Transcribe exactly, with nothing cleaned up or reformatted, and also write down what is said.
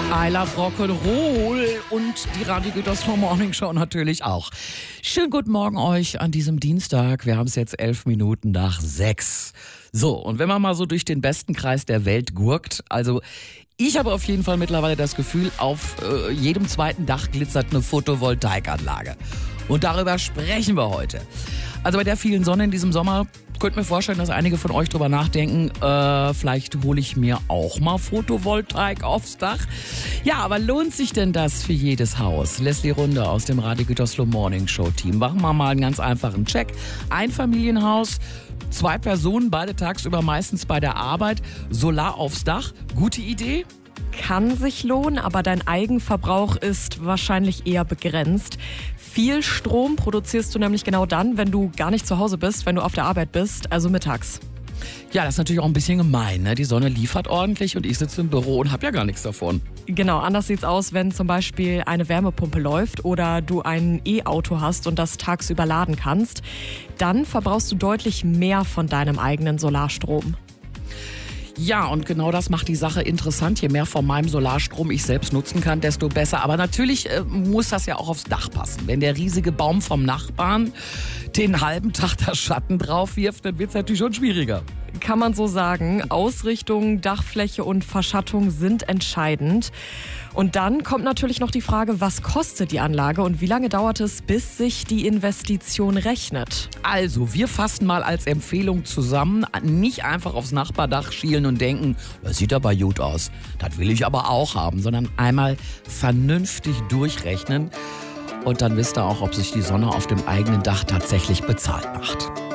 I love Rock'n'Roll und die Radio Gütersloh Morning Show natürlich auch. Schönen guten Morgen euch an diesem Dienstag. Wir haben es jetzt elf Minuten nach sechs. So, und wenn man mal so durch den besten Kreis der Welt gurkt, also ich habe auf jeden Fall mittlerweile das Gefühl, auf äh, jedem zweiten Dach glitzert eine Photovoltaikanlage. Und darüber sprechen wir heute. Also bei der vielen Sonne in diesem Sommer, könnt mir vorstellen, dass einige von euch drüber nachdenken, äh, vielleicht hole ich mir auch mal Photovoltaik aufs Dach. Ja, aber lohnt sich denn das für jedes Haus? Leslie Runde aus dem Radio Gütersloh Morning Show Team. Machen wir mal einen ganz einfachen Check. Einfamilienhaus, zwei Personen, beide tagsüber meistens bei der Arbeit, Solar aufs Dach. Gute Idee? Kann sich lohnen, aber dein Eigenverbrauch ist wahrscheinlich eher begrenzt. Viel Strom produzierst du nämlich genau dann, wenn du gar nicht zu Hause bist, wenn du auf der Arbeit bist, also mittags. Ja, das ist natürlich auch ein bisschen gemein, ne? Die Sonne liefert ordentlich und ich sitze im Büro und habe ja gar nichts davon. Genau, anders sieht's aus, wenn zum Beispiel eine Wärmepumpe läuft oder du ein E-Auto hast und das tagsüber laden kannst. Dann verbrauchst du deutlich mehr von deinem eigenen Solarstrom. Ja, und genau das macht die Sache interessant. Je mehr von meinem Solarstrom ich selbst nutzen kann, desto besser. Aber natürlich äh, muss das ja auch aufs Dach passen. Wenn der riesige Baum vom Nachbarn den halben Tag da Schatten drauf wirft, dann wird's natürlich schon schwieriger. Kann man so sagen. Ausrichtung, Dachfläche und Verschattung sind entscheidend. Und dann kommt natürlich noch die Frage, was kostet die Anlage und wie lange dauert es, bis sich die Investition rechnet? Also, wir fassen mal als Empfehlung zusammen, nicht einfach aufs Nachbardach schielen und denken, das sieht aber gut aus, das will ich aber auch haben, sondern einmal vernünftig durchrechnen und dann wisst ihr auch, ob sich die Sonne auf dem eigenen Dach tatsächlich bezahlt macht.